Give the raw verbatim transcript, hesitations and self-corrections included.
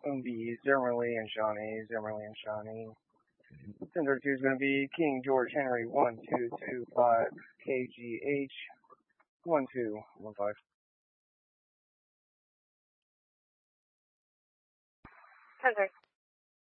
Going to be Zimmerly and Shawnee, Zimmerly and Shawnee. ten thirty-two is going to be King George Henry one two two five K G H one two one five. ten thirty.